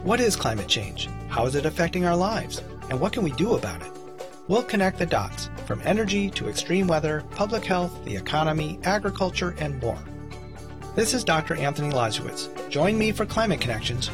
What is climate change? How is it affecting our lives? And what can we do about it? We'll connect the dots, from energy to extreme weather, public health, the economy, agriculture, and more. This is Dr. Anthony Lazowitz. Join me for Climate Connections